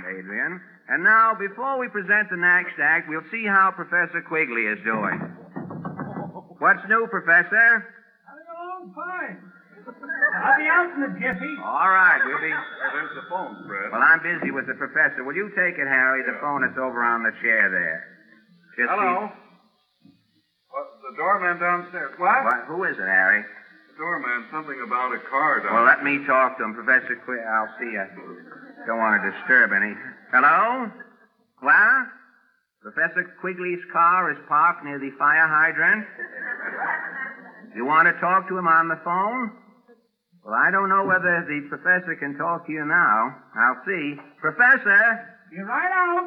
Adrian. And now, before we present the next act, we'll see how Professor Quigley is doing. What's new, Professor? Coming along fine. I'll be out in a jiffy. All right, we'll be... There's the phone, Fred. Well, I'm busy with the professor. Will you take it, Harry? The phone is over on the chair there. Just Hello? The doorman downstairs. What? Who is it, Harry? The doorman, something about a car down. Well, let me talk to him. Professor Quigley, I'll see you. Don't want to disturb any. Hello? Well? Professor Quigley's car is parked near the fire hydrant. You want to talk to him on the phone? Well, I don't know whether the professor can talk to you now. I'll see. Professor? You're right out.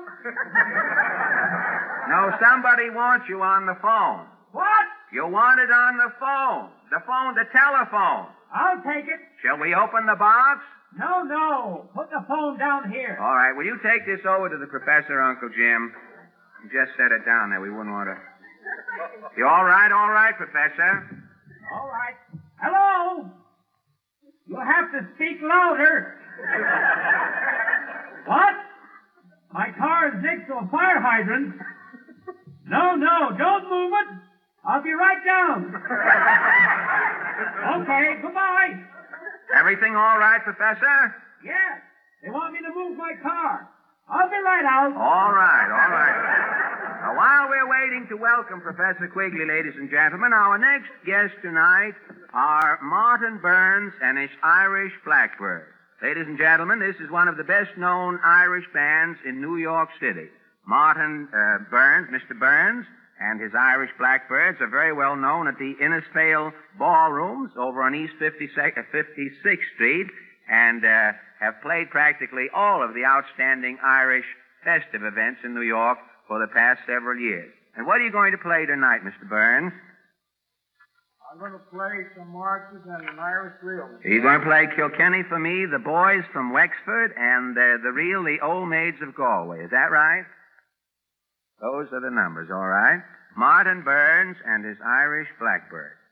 No, somebody wants you on the phone. What? You want it on the phone. The telephone. I'll take it. Shall we open the box? No. Put the phone down here. All right. Will you take this over to the professor, Uncle Jim? Just set it down there. We wouldn't want to... You all right, Professor? All right. Hello? You'll have to speak louder. What? My car is next to a fire hydrant. No, don't move it. I'll be right down. Okay, goodbye. Everything all right, Professor? Yes. They want me to move my car. I'll be right out. All right. Now, while we're waiting to welcome Professor Quigley, ladies and gentlemen, our next guests tonight are Martin Burns and his Irish Blackbird. Ladies and gentlemen, this is one of the best-known Irish bands in New York City. Martin Burns, Mr. Burns, and his Irish Blackbirds are very well known at the Innisfail Ballrooms over on East 56th Street and have played practically all of the outstanding Irish festive events in New York for the past several years. And what are you going to play tonight, Mr. Burns? I'm going to play some marches and an Irish reel. You're going to play Kilkenny for Me, The Boys from Wexford, and the reel, The Old Maids of Galway. Is that right? Those are the numbers, all right. Martin Burns and his Irish Blackbird.